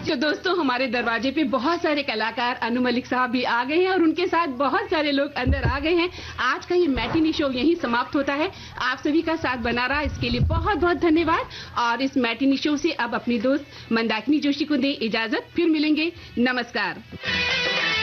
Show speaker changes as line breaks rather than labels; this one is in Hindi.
तो दोस्तों, हमारे दरवाजे पे बहुत सारे कलाकार, अनु मलिक साहब भी आ गए हैं और उनके साथ बहुत सारे लोग अंदर आ गए हैं। आज का ये मैटिनी शो यहीं समाप्त होता है। आप सभी का साथ बना रहा, इसके लिए बहुत बहुत धन्यवाद। और इस मैटिनी शो से अब अपनी दोस्त मंदाकिनी जोशी को दे इजाजत। फिर मिलेंगे, नमस्कार।